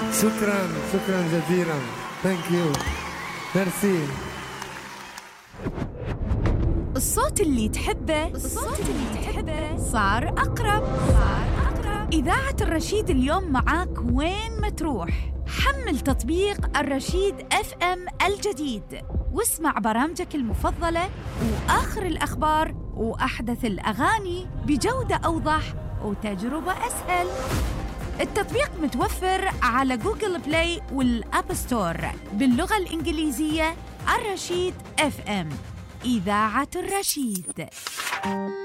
شكرا جزيلا. ثانك يو. ميرسي. الصوت اللي تحبه صار أقرب. إذاعة الرشيد اليوم معاك وين ما تروح. حمل تطبيق الرشيد FM الجديد واسمع برامجك المفضلة وآخر الأخبار وأحدث الأغاني بجودة أوضح وتجربة أسهل. التطبيق متوفر على جوجل بلاي والأب ستور باللغة الإنجليزية. الرشيد FM، إذاعة الرشيد.